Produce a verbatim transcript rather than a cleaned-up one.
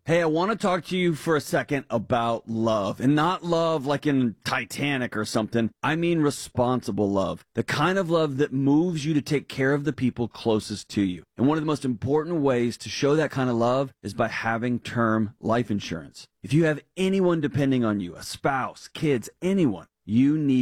Hey, I want to talk to you for a second about love, and not love like in Titanic or something. I mean responsible love, the kind of love that moves you to take care of the people closest to you. And one of the most important ways to show that kind of love is by having term life insurance. If you have anyone depending on you, a spouse, kids, anyone, you need